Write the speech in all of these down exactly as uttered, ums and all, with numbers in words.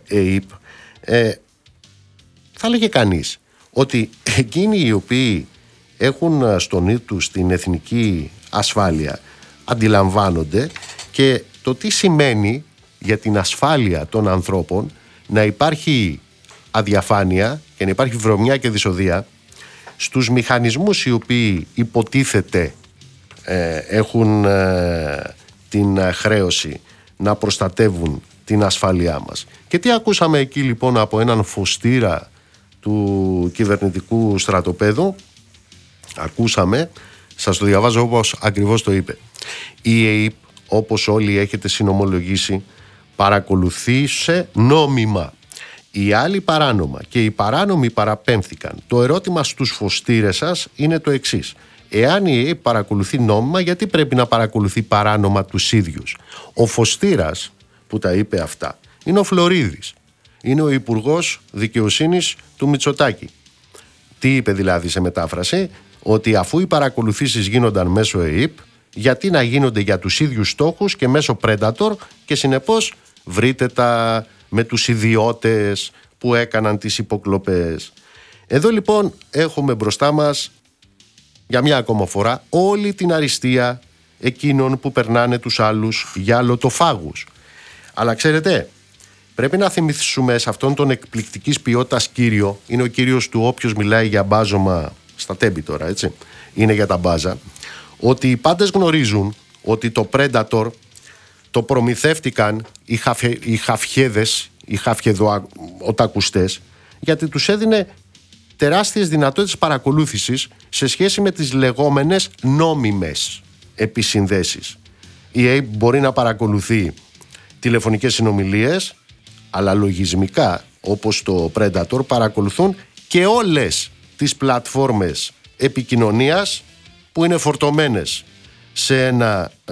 ΕΥΠ, ε, θα έλεγε κανείς ότι εκείνοι οι οποίοι έχουν στο νου τους την εθνική ασφάλεια αντιλαμβάνονται και το τι σημαίνει για την ασφάλεια των ανθρώπων να υπάρχει αδιαφάνεια και να υπάρχει βρωμιά και δυσοδεία στους μηχανισμούς οι οποίοι υποτίθεται ε, έχουν ε, την χρέωση να προστατεύουν την ασφάλειά μας. Και τι ακούσαμε εκεί λοιπόν από έναν φωστήρα του κυβερνητικού στρατοπέδου? Ακούσαμε, σας το διαβάζω όπως ακριβώς το είπε. Η ΕΥΠ, όπως όλοι έχετε συνομολογήσει, παρακολουθήσε νόμιμα. Οι άλλοι παράνομα και οι παράνομοι παραπέμφθηκαν. Το ερώτημα στους φωστήρες σας είναι το εξής. Εάν η ΕΥΠ παρακολουθεί νόμιμα, γιατί πρέπει να παρακολουθεί παράνομα τους ίδιους? Ο φωστήρας που τα είπε αυτά είναι ο Φλωρίδης. Είναι ο Υπουργός Δικαιοσύνης του Μητσοτάκη. Τι είπε δηλαδή σε μετάφραση? Ότι αφού οι παρακολουθήσεις γίνονταν μέσω ΕΥΠ, γιατί να γίνονται για τους ίδιους στόχους και μέσω Predator, και συνεπώς βρείτε τα με τους ιδιώτες που έκαναν τις υποκλοπές. Εδώ λοιπόν έχουμε μπροστά μας για μια ακόμα φορά όλη την αριστεία εκείνων που περνάνε τους άλλους για αλλοτοφάγους. Αλλά ξέρετε, πρέπει να θυμηθούμε σε αυτόν τον εκπληκτικής ποιότητας κύριο, είναι ο κύριος του όποιος μιλάει για μπάζωμα στα τέμπη τώρα, έτσι, είναι για τα μπάζα, ότι οι πάντες γνωρίζουν ότι το Predator το προμηθεύτηκαν οι, χαφε, οι χαφιέδες, οι χαφιεδοοτακουστές, γιατί τους έδινε τεράστιες δυνατότητες παρακολούθησης σε σχέση με τις λεγόμενες νόμιμες επισυνδέσεις. Η ΕΥΠ μπορεί να παρακολουθεί τηλεφωνικές συνομιλίες, αλλά λογισμικά, όπως το Predator, παρακολουθούν και όλες τις πλατφόρμες επικοινωνίας που είναι φορτωμένες σε ένα, ε,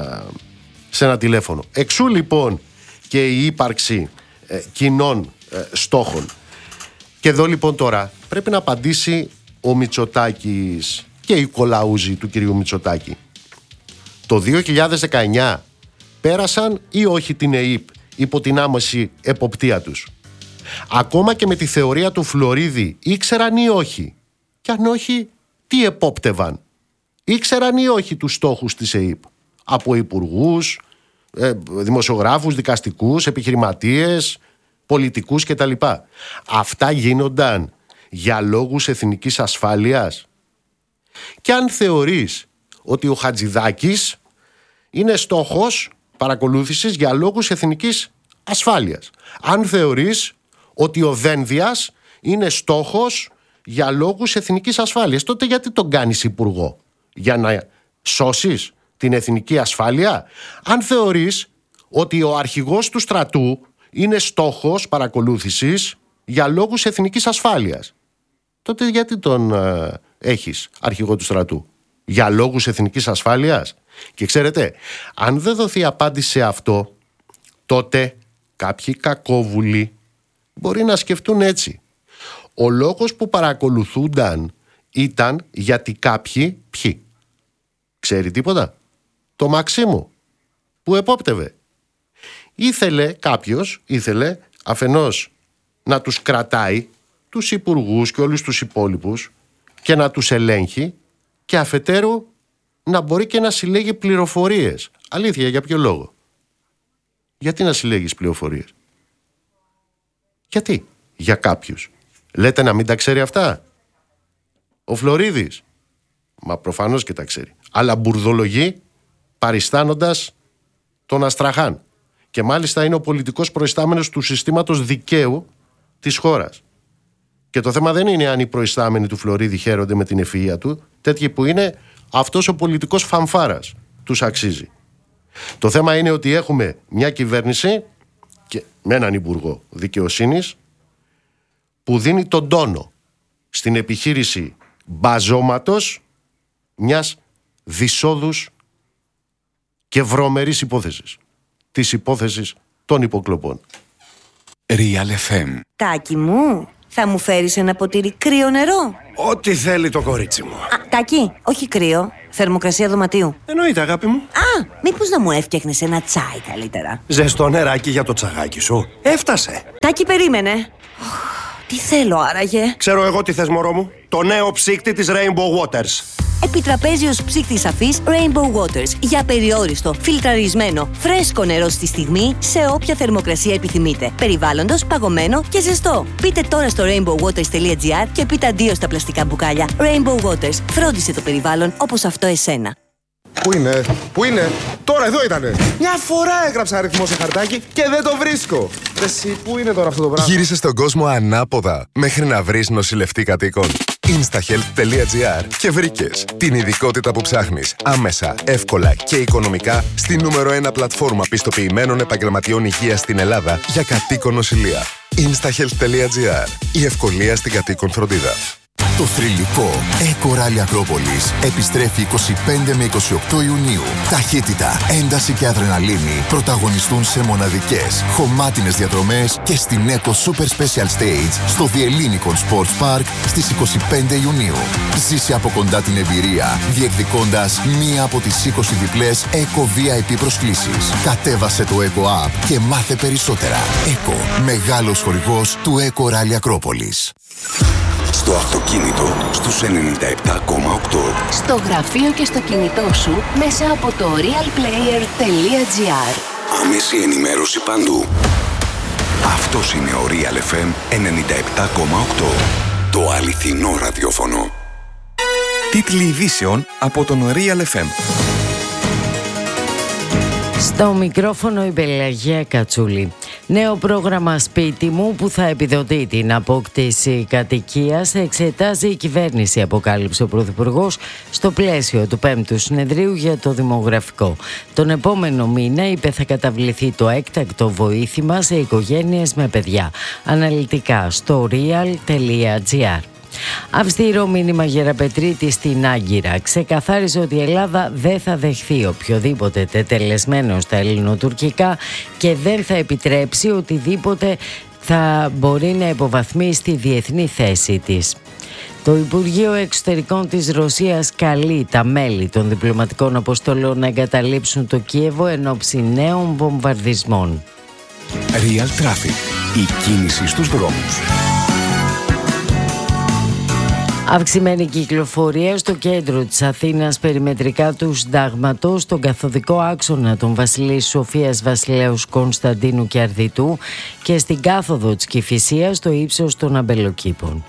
σε ένα τηλέφωνο. Εξού λοιπόν και η ύπαρξη ε, κοινών ε, στόχων. Και εδώ λοιπόν τώρα πρέπει να απαντήσει ο Μητσοτάκης και η κολαούζη του κυρίου Μητσοτάκη. Το δύο χιλιάδες δεκαεννιά πέρασαν ή όχι την ΕΥΠ υπό την άμεση εποπτεία τους? Ακόμα και με τη θεωρία του Φλωρίδη ήξεραν ή όχι? Και αν όχι, τι επόπτευαν? Ήξεραν ή όχι τους στόχους της ΕΥΠ? Από υπουργούς, ε, δημοσιογράφους, δικαστικούς, επιχειρηματίες, πολιτικούς κτλ. Αυτά γίνονταν για λόγους εθνικής ασφάλειας? Και αν θεωρείς ότι ο Χατζηδάκης είναι στόχος παρακολούθησης για λόγους εθνικής ασφάλειας, αν θεωρείς ότι ο Δένδιας είναι στόχος για λόγους εθνικής ασφάλειας, τότε γιατί τον κάνεις υπουργό? Για να σώσεις την εθνική ασφάλεια? Αν θεωρείς ότι ο αρχηγός του στρατού είναι στόχος παρακολούθησης για λόγους εθνικής ασφάλειας, τότε γιατί τον ε, έχεις αρχηγό του στρατού? Για λόγους εθνικής ασφάλειας? Και ξέρετε, αν δεν δοθεί απάντηση σε αυτό, τότε κάποιοι κακόβουλοι μπορεί να σκεφτούν έτσι. Ο λόγος που παρακολουθούνταν ήταν γιατί κάποιοι, ποιοι? Ξέρει τίποτα? Το Μαξίμου που επόπτευε. Ήθελε κάποιος, ήθελε αφενός να τους κρατάει τους υπουργούς και όλους τους υπόλοιπους και να τους ελέγχει, και αφετέρου να μπορεί και να συλλέγει πληροφορίες. Αλήθεια, για ποιο λόγο? Γιατί να συλλέγεις πληροφορίες? Γιατί? Για κάποιους. Λέτε να μην τα ξέρει αυτά? Ο Φλωρίδης? Μα προφανώς και τα ξέρει. Αλλά μπουρδολογεί παριστάνοντας τον Αστραχάν. Και μάλιστα είναι ο πολιτικός προϊστάμενος του συστήματος δικαίου της χώρας. Και το θέμα δεν είναι αν οι προϊστάμενοι του Φλωρίδη χαίρονται με την ευφυΐα του. Τέτοιοι που είναι, αυτός ο πολιτικός φανφάρας τους αξίζει. Το θέμα είναι ότι έχουμε μια κυβέρνηση και με έναν υπουργό δικαιοσύνης που δίνει τον τόνο στην επιχείρηση μπαζώματος μιας δυσόδους και βρωμερής υπόθεσης. Της υπόθεσης των υποκλοπών. Real εφ εμ. Τάκη μου, θα μου φέρεις ένα ποτήρι κρύο νερό? Ό,τι θέλει το κορίτσι μου. Α, Τάκη, όχι κρύο. Θερμοκρασία δωματίου. Εννοείται, αγάπη μου. Α, Α, μήπως να μου έφτιαχνες ένα τσάι καλύτερα? Ζεστό νεράκι για το τσαγάκι σου. Έφτασε. Τάκη, περίμενε. Τι θέλω άραγε? Ξέρω εγώ τι θες, μωρό μου. Το νέο ψύκτη της Rainbow Waters. Επιτραπέζιος ψύκτης αφής Rainbow Waters. Για περιόριστο, φιλτραρισμένο, φρέσκο νερό στη στιγμή, σε όποια θερμοκρασία επιθυμείτε. Περιβάλλοντος, παγωμένο και ζεστό. Μπείτε τώρα στο rainbow waters τελεία gr και πείτε αντίο στα πλαστικά μπουκάλια. Rainbow Waters. Φρόντισε το περιβάλλον όπως αυτό εσένα. Πού είναι, πού είναι, τώρα εδώ ήτανε. Μια φορά έγραψα αριθμό σε χαρτάκι και δεν το βρίσκω. Εσύ, πού είναι τώρα αυτό το πράγμα? Γύρισε στον κόσμο ανάποδα μέχρι να βρεις νοσηλευτή κατοίκων. instahealth τελεία gr και βρήκες την ειδικότητα που ψάχνεις άμεσα, εύκολα και οικονομικά στη νούμερο ένα πλατφόρμα πιστοποιημένων επαγγελματιών υγείας στην Ελλάδα για κατοίκον νοσηλεία. instahealth τελεία gr. Η ευκολία στην κατοίκον φροντίδα. Το θρυλικό Eco Rally Ακρόπολης επιστρέφει είκοσι πέντε με είκοσι οκτώ Ιουνίου. Ταχύτητα, ένταση και αδρεναλίνη πρωταγωνιστούν σε μοναδικές, χωμάτινες διαδρομές και στην Eco Super Special Stage στο The Ellinikon Sports Park στις είκοσι πέντε Ιουνίου. Ζήσε από κοντά την εμπειρία, διεκδικώντας μία από τις είκοσι διπλές Eco βι άι πι προσκλήσεις. Κατέβασε το Eco App και μάθε περισσότερα. Eco, μεγάλος χορηγός του Eco Rally Ακρόπολης. Στο αυτοκίνητο στους ενενήντα επτά κόμμα οκτώ. Στο γραφείο και στο κινητό σου μέσα από το realplayer τελεία gr. Άμεση ενημέρωση παντού. Αυτός είναι ο Real εφ εμ ενενήντα επτά κόμμα οκτώ. Το αληθινό ραδιόφωνο. Τίτλοι ειδήσεων από τον Real εφ εμ. Στο μικρόφωνο η Πελαγία Κατσούλη. Νέο πρόγραμμα σπίτι μου που θα επιδοτεί την απόκτηση κατοικίας εξετάζει η κυβέρνηση, αποκάλυψε ο Πρωθυπουργός στο πλαίσιο του πέμπτου συνεδρίου για το δημογραφικό. Τον επόμενο μήνα, είπε, θα καταβληθεί το έκτακτο βοήθημα σε οικογένειες με παιδιά. Αναλυτικά στο real τελεία gr. Αυστηρό μήνυμα Γεραπετρίτη στην Άγκυρα. Ξεκαθάρισε ότι η Ελλάδα δεν θα δεχθεί οποιοδήποτε τετελεσμένο στα ελληνοτουρκικά και δεν θα επιτρέψει οτιδήποτε θα μπορεί να υποβαθμίσει τη διεθνή θέση της. Το Υπουργείο Εξωτερικών της Ρωσίας καλεί τα μέλη των διπλωματικών αποστολών να εγκαταλείψουν το Κίεβο εν ώψη νέων βομβαρδισμών. Real Traffic. Η κίνηση στους δρόμους. Αυξημένη κυκλοφορία στο κέντρο της Αθήνας περιμετρικά του Συντάγματος, στον καθοδικό άξονα των Βασιλής Σοφίας Βασιλέως Κωνσταντίνου και Αρδιτού και στην κάθοδο της Κηφισίας στο ύψος των Αμπελοκήπων.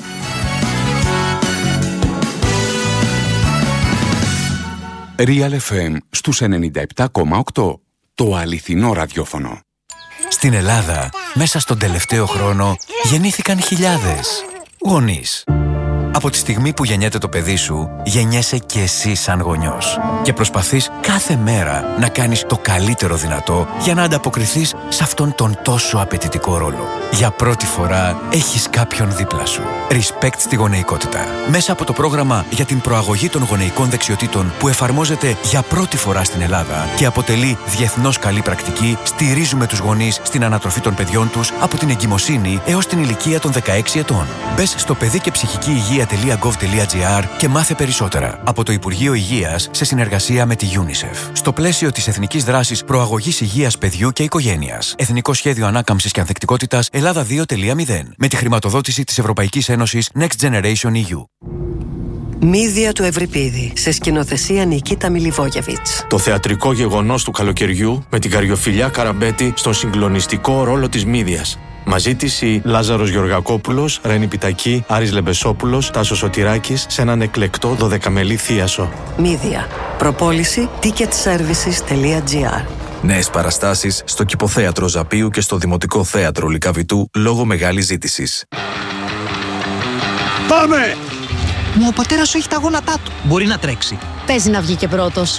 Real εφ εμ στους ενενήντα επτά κόμμα οκτώ. Το αληθινό ραδιόφωνο. Στην Ελλάδα, μέσα στον τελευταίο χρόνο, γεννήθηκαν χιλιάδες γονείς. Από τη στιγμή που γεννιέται το παιδί σου, γεννιέσαι και εσύ σαν γονιός. Και προσπαθείς κάθε μέρα να κάνεις το καλύτερο δυνατό για να ανταποκριθείς σε αυτόν τον τόσο απαιτητικό ρόλο. Για πρώτη φορά έχεις κάποιον δίπλα σου. Respect στη γονεϊκότητα. Μέσα από το πρόγραμμα για την προαγωγή των γονεϊκών δεξιοτήτων που εφαρμόζεται για πρώτη φορά στην Ελλάδα και αποτελεί διεθνώς καλή πρακτική, στηρίζουμε τους γονείς στην ανατροφή των παιδιών τους από την εγκυμοσύνη έως την ηλικία των δεκαέξι ετών. Μπες στο παιδί και ψυχική υγεία τελεία gov τελεία gr και μάθε περισσότερα από το Υπουργείο Υγείας σε συνεργασία με τη UNICEF. Στο πλαίσιο της Εθνικής Δράσης Προαγωγής Υγείας Παιδιού και Οικογένειας. Εθνικό Σχέδιο Ανάκαμψης και Ανθεκτικότητας Ελλάδα δύο τελεία μηδέν. Με τη χρηματοδότηση της Ευρωπαϊκής Ένωσης Next Generation ι γιου. Μύδια του Ευρυπίδη, σε σκηνοθεσία Νικίτα Μιλιβόγεβιτς. Το θεατρικό γεγονός του καλοκαιριού με την Καριοφιλιά Καραμπέτη στον συγκλονιστικό ρόλο της Μύδιας. Μαζί της η Λάζαρος Γεωργακόπουλος, Ρένη Πιτακή, Άρης Λεμπεσόπουλος, Τάσος Σωτηράκης σε έναν εκλεκτό δωδεκαμελή θίασο. Μύδια. Προπόληση ticket services τελεία gr. Νέες παραστάσεις στο Κηποθέατρο Ζαπίου και στο Δημοτικό Θέατρο Λυκαβητού λόγω μεγάλης ζήτησης. Πάμε! Μα ο πατέρας σου έχει τα γόνατά του. Μπορεί να τρέξει. Παίζει να βγει και πρώτος.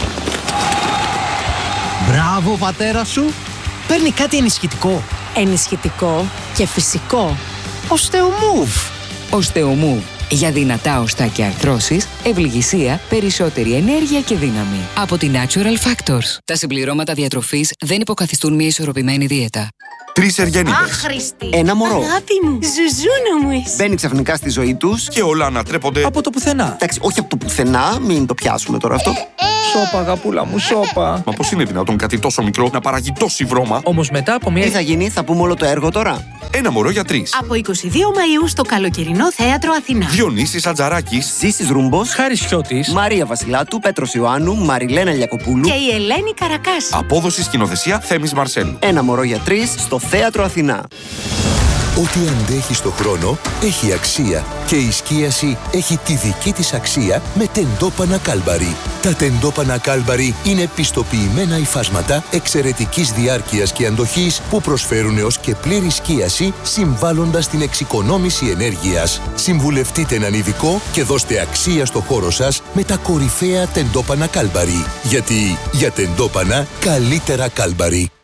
Μπράβο, πατέρα σου. Παίρνει κάτι ενισχυτικό. Ενισχυτικό και φυσικό. Οστεομούβ. Οστεομούβ. Για δυνατά οστά και αρθρώσεις, ευληγησία, περισσότερη ενέργεια και δύναμη. Από τη Natural Factors. Τα συμπληρώματα διατροφής δεν υποκαθιστούν μια ισορροπημένη δίαιτα. Τρεις Εργενίδες. Άχρηστη. Ένα μωρό. Αγάπη μου. Ζουζούνα μου εσύ. Μπαίνει ξαφνικά στη ζωή τους και όλα ανατρέπονται από το πουθενά. Εντάξει, όχι από το πουθενά, μην το πιάσουμε τώρα αυτό. Σώπα, αγαπούλα μου, σώπα. Μα πώς είναι δυνατόν κάτι τόσο μικρό να παράγει τόση βρώμα? Όμως μετά από μια... Τι θα γίνει, θα πούμε όλο το έργο τώρα. Ένα μωρό για τρεις. Από είκοσι δύο Μαΐου στο καλοκαιρινό θέατρο Αθηνά. Διονύσης Ατζαράκης, Ζήσης Ρούμπος, Χάρης Χιώτης, Μαρία Βασιλάτου, Πέτρος Ιωάννου, Μαριλένα Λιακοπούλου και η Ελένη Καρακάση. απόδοση σκηνοθεσία Θέμης Μαρσέλου. Ένα μωρό για τρεις στο θέατρο Αθηνά. Ό,τι αντέχει στο χρόνο έχει αξία και η σκίαση έχει τη δική της αξία με τεντόπανα Κάλμπαρι. Τα τεντόπανα Κάλμπαρι είναι πιστοποιημένα υφάσματα εξαιρετικής διάρκειας και αντοχής που προσφέρουν έως και πλήρη σκίαση συμβάλλοντας στην εξοικονόμηση ενέργειας. Συμβουλευτείτε έναν ειδικό και δώστε αξία στο χώρο σας με τα κορυφαία τεντόπανα Κάλμπαρι. Γιατί για τεντόπανα καλύτερα Κάλμπαρι.